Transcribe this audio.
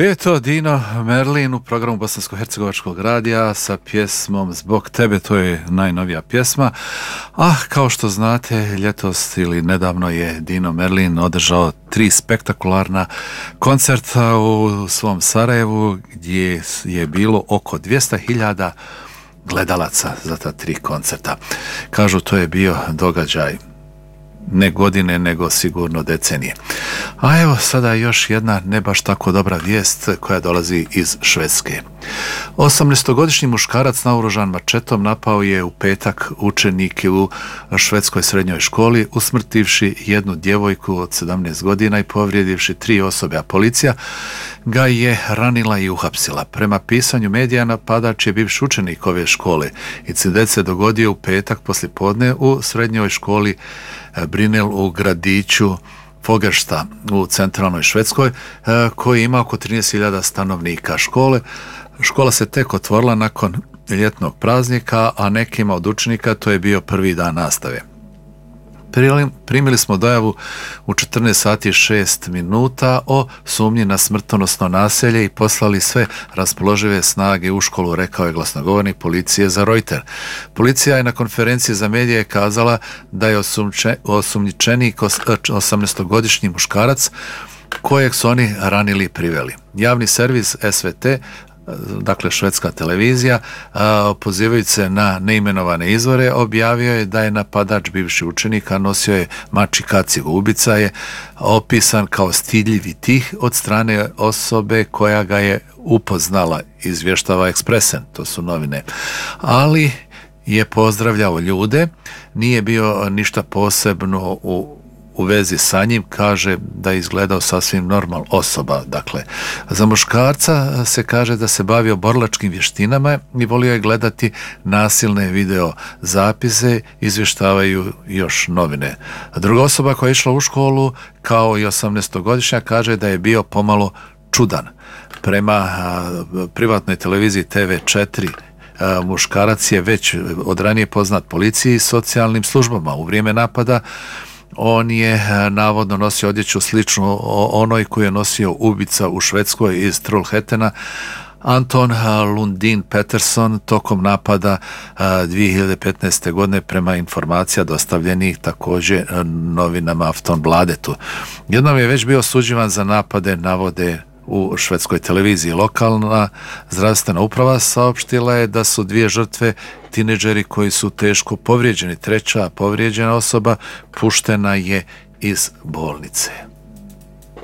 Bio je to Dino Merlin u programu Bosansko-hercegovačkog radija sa pjesmom Zbog tebe, to je najnovija pjesma. A kao što znate, ljetos ili nedavno je Dino Merlin održao 3 spektakularna koncerta u svom Sarajevu gdje je bilo oko 200.000 gledalaca za ta 3 koncerta. Kažu, to je bio događaj ne godine, nego sigurno decenije. A evo sada još jedna ne baš tako dobra vijest koja dolazi iz Švedske. 18-godišnji muškarac naoružan mačetom napao je u petak učenike u švedskoj srednjoj školi, usmrtivši jednu djevojku od 17 godina i povrijedivši 3 osobe, a policija ga je ranila i uhapsila. Prema pisanju medija, napadač je bivši učenik ove škole. Incident se dogodio u petak poslijepodne u srednjoj školi Brinel u gradiću Fogersta u centralnoj Švedskoj, koji ima oko 13.000 stanovnika. Škola se tek otvorila nakon ljetnog praznika, a nekima od učenika to je bio prvi dan nastave. Primili smo dojavu u 14 sati i 6 minuta o sumnji na smrtonosno nasilje i poslali sve raspoložive snage u školu, rekao je glasnogovornik policije za Reuters. Policija je na konferenciji za medije kazala da je osumnjičenik 18-godišnji muškarac kojeg su oni ranili i priveli. Javni servis SVT, dakle švedska televizija, pozivajući se na neimenovane izvore, objavio je da je napadač bivši učenik, a nosio je mačji kacigu. Ubica je opisan kao stidljiv i tih od strane osobe koja ga je upoznala, izvještava Expressen, to su novine. Ali je pozdravljao ljude, nije bio ništa posebno u vezi sa njim, kaže da je izgledao sasvim normal osoba. Dakle, za muškarca se kaže da se bavio borilačkim vještinama i volio je gledati nasilne video zapise, izvještavaju još novine. Druga osoba koja je išla u školu, kao i 18-godišnjak, kaže da je bio pomalo čudan. Prema privatnoj televiziji TV4, muškarac je već od ranije poznat policiji i socijalnim službama. U vrijeme napada on je navodno nosio odjeću sličnu onoj koju je nosio ubica u Švedskoj iz Trollhättana, Anton Lundin Pettersson, tokom napada 2015. godine, prema informacija dostavljenih također novinama Aftonbladetu. Jednom je već bio osuđivan za napade, navode u švedskoj televiziji. Lokalna zdravstvena uprava saopštila je da su 2 žrtve tineđeri koji su teško povrijeđeni. 3. povrijeđena osoba puštena je iz bolnice.